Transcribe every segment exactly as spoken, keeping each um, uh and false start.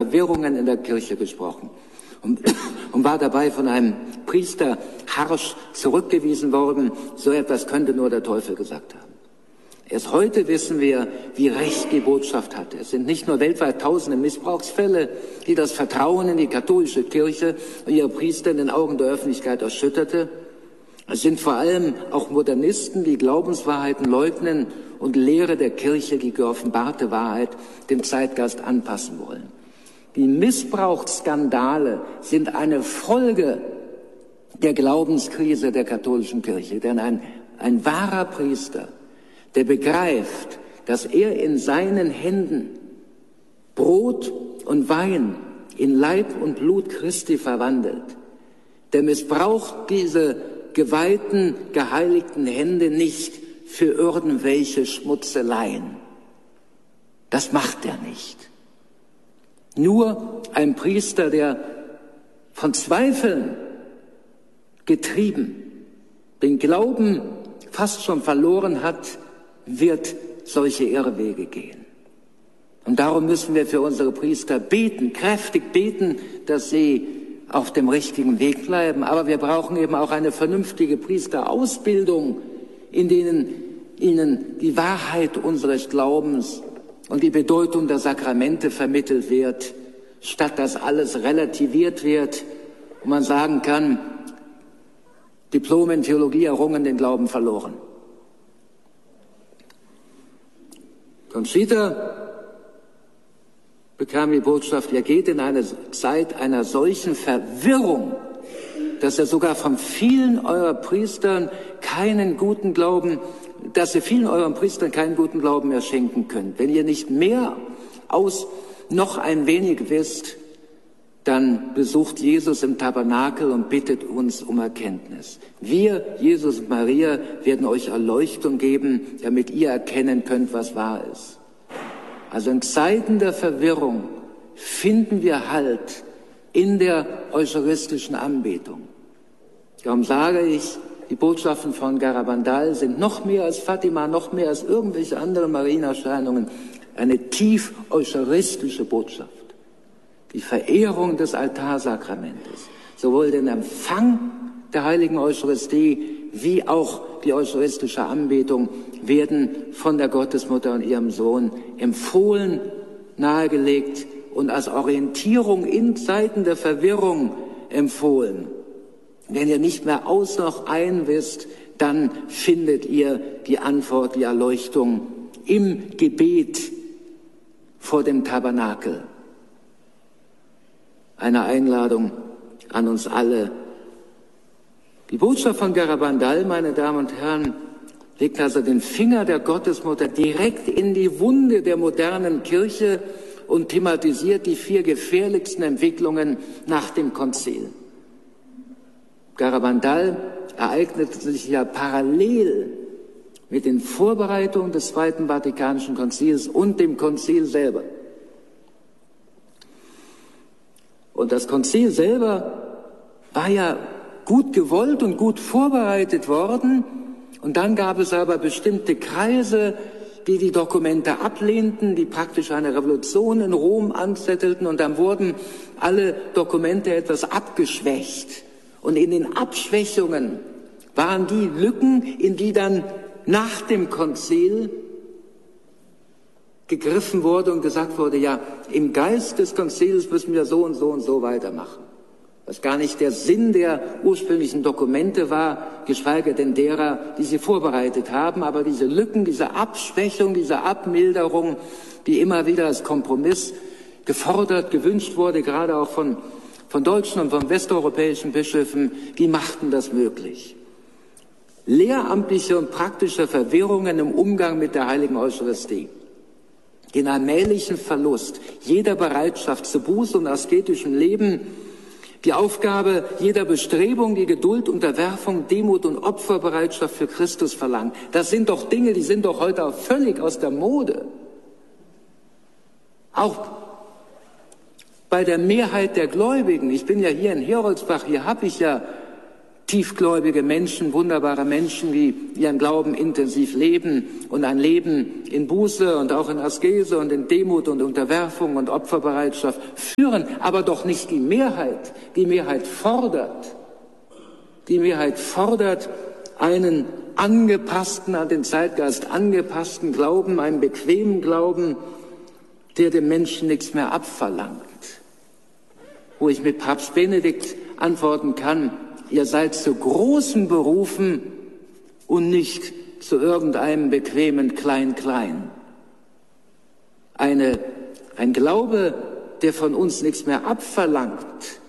Verwirrungen in der Kirche gesprochen und, und war dabei von einem Priester harsch zurückgewiesen worden. So etwas könnte nur der Teufel gesagt haben. Erst heute wissen wir, wie recht die Botschaft hatte. Es sind nicht nur weltweit tausende Missbrauchsfälle, die das Vertrauen in die katholische Kirche und ihre Priester in den Augen der Öffentlichkeit erschütterte. Es sind vor allem auch Modernisten, die Glaubenswahrheiten leugnen und Lehre der Kirche, die geoffenbarte Wahrheit, dem Zeitgeist anpassen wollen. Die Missbrauchsskandale sind eine Folge der Glaubenskrise der katholischen Kirche. Denn ein, ein wahrer Priester, der begreift, dass er in seinen Händen Brot und Wein in Leib und Blut Christi verwandelt, der missbraucht diese geweihten, geheiligten Hände nicht für irgendwelche Schmutzeleien. Das macht er nicht. Nur ein Priester, der von Zweifeln getrieben den Glauben fast schon verloren hat, wird solche Irrwege gehen. Und darum müssen wir für unsere Priester beten, kräftig beten, dass sie auf dem richtigen Weg bleiben. Aber wir brauchen eben auch eine vernünftige Priesterausbildung, in denen ihnen die Wahrheit unseres Glaubens und die Bedeutung der Sakramente vermittelt wird, statt dass alles relativiert wird und man sagen kann, Diplom in Theologie errungen, den Glauben verloren. Conchita bekam die Botschaft, ihr geht in eine Zeit einer solchen Verwirrung, dass ihr sogar von vielen eurer Priestern keinen guten Glauben, dass ihr vielen euren Priestern keinen guten Glauben mehr schenken könnt. Wenn ihr nicht mehr aus noch ein wenig wisst, dann besucht Jesus im Tabernakel und bittet uns um Erkenntnis. Wir, Jesus und Maria, werden euch Erleuchtung geben, damit ihr erkennen könnt, was wahr ist. Also in Zeiten der Verwirrung finden wir Halt in der eucharistischen Anbetung. Darum sage ich, die Botschaften von Garabandal sind noch mehr als Fatima, noch mehr als irgendwelche anderen Marienerscheinungen eine tief eucharistische Botschaft. Die Verehrung des Altarsakramentes, sowohl den Empfang der heiligen Eucharistie wie auch die eucharistische Anbetung werden von der Gottesmutter und ihrem Sohn empfohlen, nahegelegt und als Orientierung in Zeiten der Verwirrung empfohlen. Wenn ihr nicht mehr aus noch ein wisst, dann findet ihr die Antwort, die Erleuchtung im Gebet vor dem Tabernakel. Eine Einladung an uns alle. Die Botschaft von Garabandal, meine Damen und Herren, legt also den Finger der Gottesmutter direkt in die Wunde der modernen Kirche und thematisiert die vier gefährlichsten Entwicklungen nach dem Konzil. Garabandal ereignete sich ja parallel mit den Vorbereitungen des Zweiten Vatikanischen Konzils und dem Konzil selber. Und das Konzil selber war ja gut gewollt und gut vorbereitet worden. Und dann gab es aber bestimmte Kreise, die die Dokumente ablehnten, die praktisch eine Revolution in Rom anzettelten. Und dann wurden alle Dokumente etwas abgeschwächt. Und in den Abschwächungen waren die Lücken, in die dann nach dem Konzil gegriffen wurde und gesagt wurde, ja, im Geist des Konzils müssen wir so und so und so weitermachen. Was gar nicht der Sinn der ursprünglichen Dokumente war, geschweige denn derer, die sie vorbereitet haben. Aber diese Lücken, diese Abschwächung, diese Abmilderung, die immer wieder als Kompromiss gefordert, gewünscht wurde, gerade auch von, von deutschen und von westeuropäischen Bischöfen, die machten das möglich. Lehramtliche und praktische Verwirrungen im Umgang mit der heiligen Eucharistie, den allmählichen Verlust jeder Bereitschaft zu Buße und asketischem Leben, die Aufgabe jeder Bestrebung, die Geduld, Unterwerfung, Demut und Opferbereitschaft für Christus verlangt. Das sind doch Dinge, die sind doch heute auch völlig aus der Mode. Auch bei der Mehrheit der Gläubigen. Ich bin ja hier in Heroldsbach, hier habe ich ja tiefgläubige Menschen, wunderbare Menschen, die ihren Glauben intensiv leben und ein Leben in Buße und auch in Askese und in Demut und Unterwerfung und Opferbereitschaft führen, aber doch nicht die Mehrheit. Die Mehrheit fordert, die Mehrheit fordert einen angepassten, an den Zeitgeist angepassten Glauben, einen bequemen Glauben, der dem Menschen nichts mehr abverlangt. Wo ich mit Papst Benedikt antworten kann, ihr seid zu Großem berufen und nicht zu irgendeinem bequemen Klein-Klein. Eine, ein Glaube, der von uns nichts mehr abverlangt,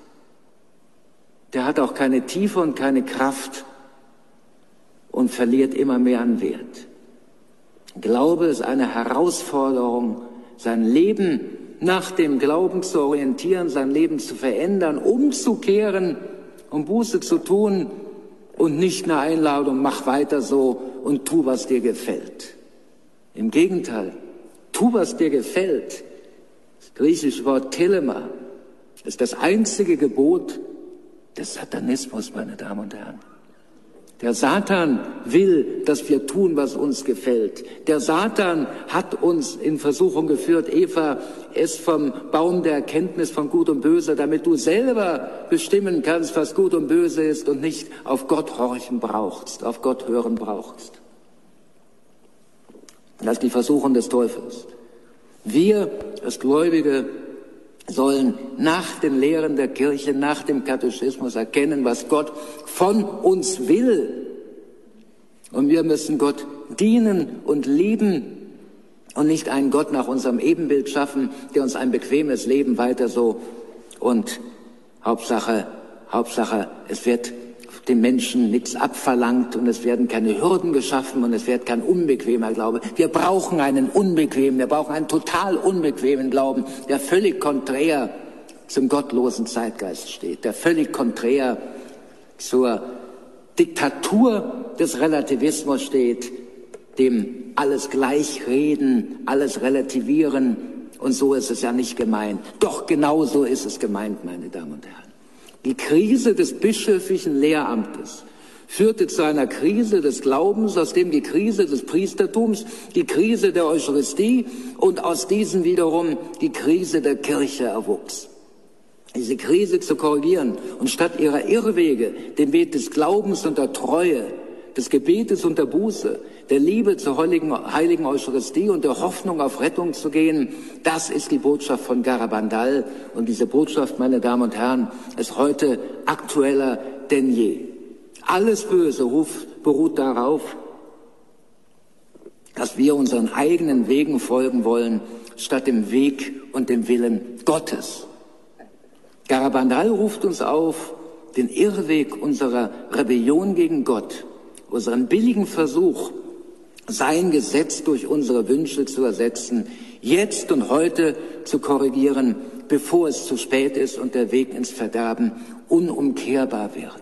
der hat auch keine Tiefe und keine Kraft und verliert immer mehr an Wert. Glaube ist eine Herausforderung, sein Leben nach dem Glauben zu orientieren, sein Leben zu verändern, umzukehren, um Buße zu tun und nicht eine Einladung, mach weiter so und tu, was dir gefällt. Im Gegenteil, tu, was dir gefällt. Das griechische Wort Telema ist das einzige Gebot des Satanismus, meine Damen und Herren. Der Satan will, dass wir tun, was uns gefällt. Der Satan hat uns in Versuchung geführt, Eva, ess vom Baum der Erkenntnis von Gut und Böse, damit du selber bestimmen kannst, was gut und böse ist und nicht auf Gott horchen brauchst, auf Gott hören brauchst. Das ist die Versuchung des Teufels. Wir als Gläubige sollen nach den Lehren der Kirche, nach dem Katechismus erkennen, was Gott von uns will. Und wir müssen Gott dienen und lieben und nicht einen Gott nach unserem Ebenbild schaffen, der uns ein bequemes Leben weiter so und Hauptsache, Hauptsache, es wird dem Menschen nichts abverlangt und es werden keine Hürden geschaffen und es wird kein unbequemer Glaube. Wir brauchen einen unbequemen, wir brauchen einen total unbequemen Glauben, der völlig konträr zum gottlosen Zeitgeist steht, der völlig konträr zur Diktatur des Relativismus steht, dem alles gleichreden, alles relativieren, und so ist es ja nicht gemeint. Doch genau so ist es gemeint, meine Damen und Herren. Die Krise des bischöflichen Lehramtes führte zu einer Krise des Glaubens, aus dem die Krise des Priestertums, die Krise der Eucharistie und aus diesen wiederum die Krise der Kirche erwuchs. Diese Krise zu korrigieren und statt ihrer Irrwege den Weg des Glaubens und der Treue, des Gebetes und der Buße, der Liebe zur heiligen, heiligen Eucharistie und der Hoffnung auf Rettung zu gehen, das ist die Botschaft von Garabandal. Und diese Botschaft, meine Damen und Herren, ist heute aktueller denn je. Alles Böse ruft, beruht darauf, dass wir unseren eigenen Wegen folgen wollen, statt dem Weg und dem Willen Gottes. Garabandal ruft uns auf, den Irrweg unserer Rebellion gegen Gott, unseren billigen Versuch, sein Gesetz durch unsere Wünsche zu ersetzen, jetzt und heute zu korrigieren, bevor es zu spät ist und der Weg ins Verderben unumkehrbar wird.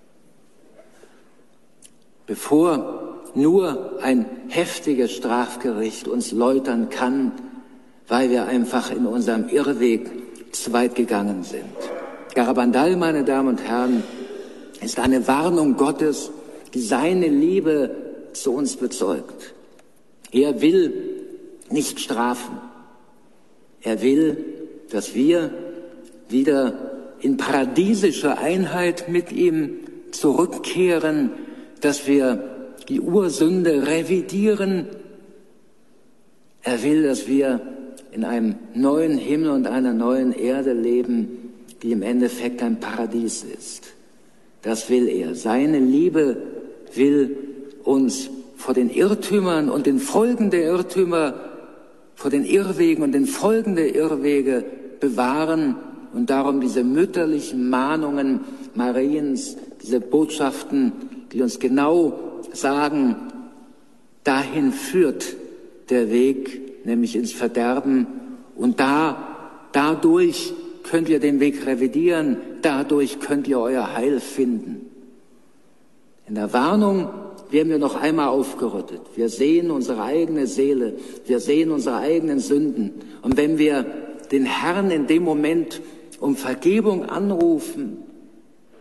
Bevor nur ein heftiges Strafgericht uns läutern kann, weil wir einfach in unserem Irrweg zu weit gegangen sind. Garabandal, meine Damen und Herren, ist eine Warnung Gottes, die seine Liebe zu uns bezeugt. Er will nicht strafen. Er will, dass wir wieder in paradiesische Einheit mit ihm zurückkehren, dass wir die Ursünde revidieren. Er will, dass wir in einem neuen Himmel und einer neuen Erde leben, die im Endeffekt ein Paradies ist. Das will er. Seine Liebe will uns vor den Irrtümern und den Folgen der Irrtümer, vor den Irrwegen und den Folgen der Irrwege bewahren und darum diese mütterlichen Mahnungen Mariens, diese Botschaften, die uns genau sagen, dahin führt der Weg, nämlich ins Verderben, und da, dadurch könnt ihr den Weg revidieren, dadurch könnt ihr euer Heil finden. In der Warnung werden wir noch einmal aufgerüttet. Wir sehen unsere eigene Seele, wir sehen unsere eigenen Sünden. Und wenn wir den Herrn in dem Moment um Vergebung anrufen,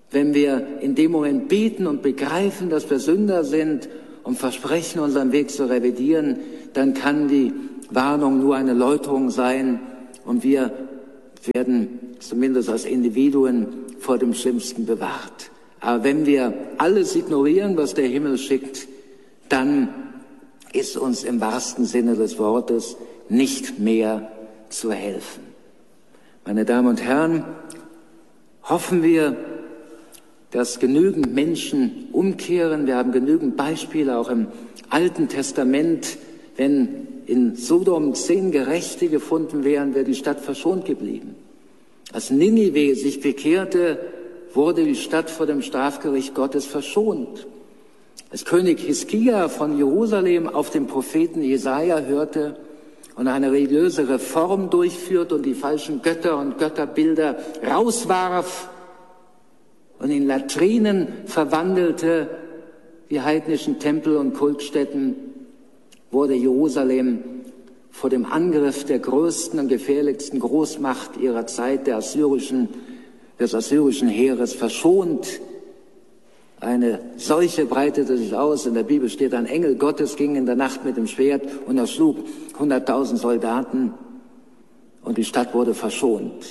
Wenn wir in dem Moment beten und begreifen, dass wir Sünder sind und versprechen, unseren Weg zu revidieren, dann kann die Warnung nur eine Läuterung sein und wir werden zumindest als Individuen vor dem Schlimmsten bewahrt. Aber wenn wir alles ignorieren, was der Himmel schickt, dann ist uns im wahrsten Sinne des Wortes nicht mehr zu helfen. Meine Damen und Herren, hoffen wir, dass genügend Menschen umkehren. Wir haben genügend Beispiele auch im Alten Testament. Wenn in Sodom zehn Gerechte gefunden wären, wäre die Stadt verschont geblieben. Als Ninive sich bekehrte, wurde die Stadt vor dem Strafgericht Gottes verschont. Als König Hiskia von Jerusalem auf den Propheten Jesaja hörte und eine religiöse Reform durchführte und die falschen Götter und Götterbilder rauswarf und in Latrinen verwandelte, die heidnischen Tempel und Kultstätten, wurde Jerusalem vor dem Angriff der größten und gefährlichsten Großmacht ihrer Zeit, der assyrischen, des assyrischen Heeres, verschont. Eine Seuche breitete sich aus. In der Bibel steht, ein Engel Gottes ging in der Nacht mit dem Schwert und erschlug hunderttausend Soldaten und die Stadt wurde verschont.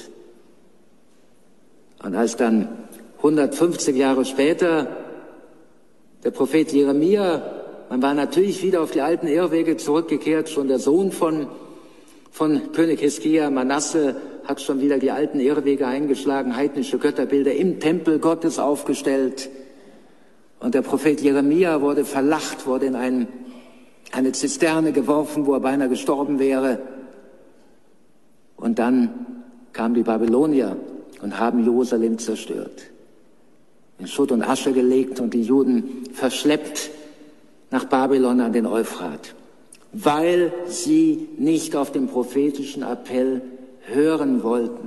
Und als dann hundertfünfzig Jahre später der Prophet Jeremia, man war natürlich wieder auf die alten Irrwege zurückgekehrt, schon der Sohn von, von König Hiskia, Manasse, hat schon wieder die alten Irrwege eingeschlagen, heidnische Götterbilder im Tempel Gottes aufgestellt. Und der Prophet Jeremia wurde verlacht, wurde in ein, eine Zisterne geworfen, wo er beinahe gestorben wäre. Und dann kamen die Babylonier und haben Jerusalem zerstört, in Schutt und Asche gelegt und die Juden verschleppt nach Babylon an den Euphrat, weil sie nicht auf den prophetischen Appell hören wollten.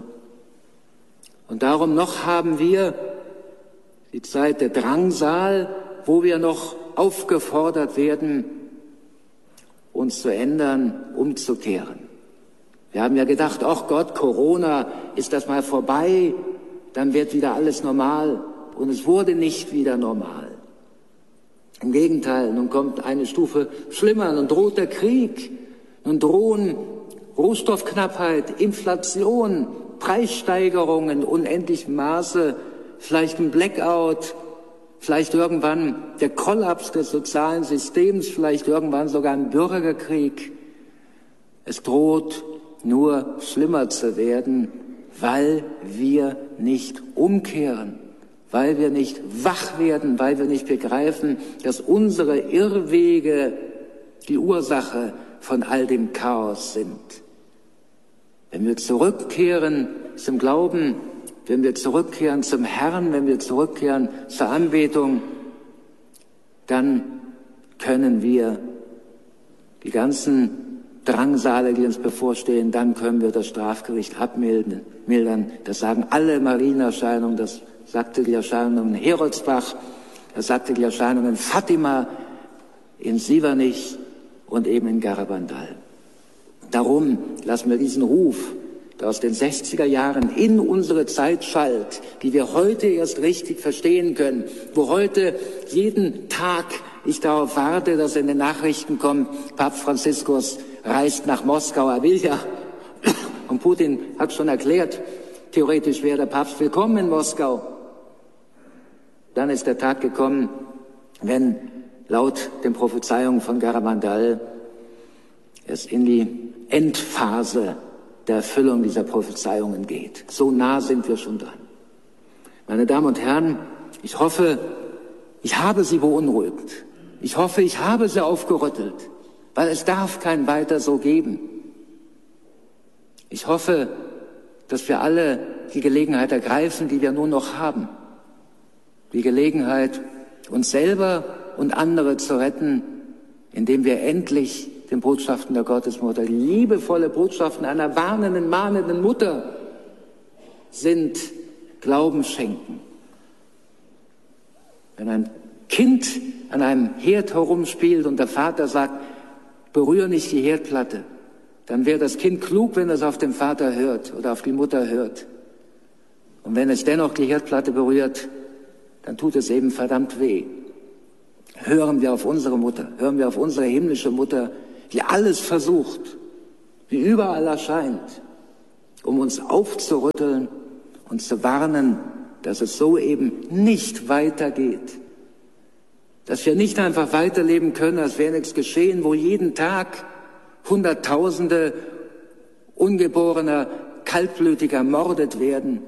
Und darum noch haben wir die Zeit der Drangsal, wo wir noch aufgefordert werden, uns zu ändern, umzukehren. Wir haben ja gedacht, ach Gott, Corona, ist das mal vorbei, dann wird wieder alles normal. Und es wurde nicht wieder normal. Im Gegenteil, nun kommt eine Stufe schlimmer, nun droht der Krieg, nun drohen Rohstoffknappheit, Inflation, Preissteigerungen in unendlichem Maße, vielleicht ein Blackout, vielleicht irgendwann der Kollaps des sozialen Systems, vielleicht irgendwann sogar ein Bürgerkrieg. Es droht nur schlimmer zu werden, weil wir nicht umkehren, weil wir nicht wach werden, weil wir nicht begreifen, dass unsere Irrwege die Ursache von all dem Chaos sind. Wenn wir zurückkehren zum Glauben, wenn wir zurückkehren zum Herrn, wenn wir zurückkehren zur Anbetung, dann können wir die ganzen Drangsale, die uns bevorstehen, dann können wir das Strafgericht abmildern. Das sagen alle Marienerscheinungen, das sagte die Erscheinung in Heroldsbach, das sagte die Erscheinung in Fatima, in Sievernich und eben in Garabandal. Darum lassen wir diesen Ruf, der aus den sechziger Jahren in unsere Zeit schallt, die wir heute erst richtig verstehen können, wo heute jeden Tag ich darauf warte, dass in den Nachrichten kommt, Papst Franziskus reist nach Moskau, er will ja, und Putin hat schon erklärt, theoretisch wäre der Papst willkommen in Moskau. Dann ist der Tag gekommen, wenn laut den Prophezeiungen von Garabandal es in die Endphase der Erfüllung dieser Prophezeiungen geht. So nah sind wir schon dran. Meine Damen und Herren, ich hoffe, ich habe Sie beunruhigt. Ich hoffe, ich habe Sie aufgerüttelt, weil es darf kein Weiter so geben. Ich hoffe, dass wir alle die Gelegenheit ergreifen, die wir nun noch haben. Die Gelegenheit, uns selber und andere zu retten, indem wir endlich den Botschaften der Gottesmutter, die liebevolle Botschaften einer warnenden, mahnenden Mutter sind, Glauben schenken. Wenn ein Kind an einem Herd herumspielt und der Vater sagt, berühre nicht die Herdplatte, dann wäre das Kind klug, wenn es auf den Vater hört oder auf die Mutter hört. Und wenn es dennoch die Herdplatte berührt, dann tut es eben verdammt weh. Hören wir auf unsere Mutter, hören wir auf unsere himmlische Mutter, die alles versucht, die überall erscheint, um uns aufzurütteln und zu warnen, dass es so eben nicht weitergeht. Dass wir nicht einfach weiterleben können, als wäre nichts geschehen, wo jeden Tag Hunderttausende Ungeborener kaltblütig ermordet werden,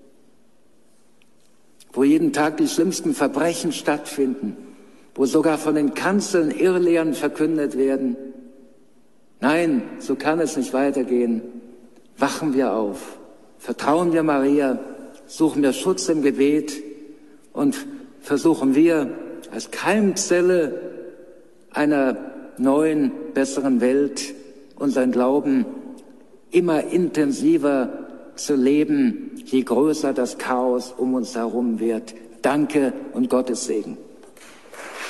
wo jeden Tag die schlimmsten Verbrechen stattfinden, wo sogar von den Kanzeln Irrlehren verkündet werden. Nein, so kann es nicht weitergehen. Wachen wir auf, vertrauen wir Maria, suchen wir Schutz im Gebet und versuchen wir als Keimzelle einer neuen, besseren Welt unseren Glauben immer intensiver zu leben, je größer das Chaos um uns herum wird. Danke und Gottes Segen.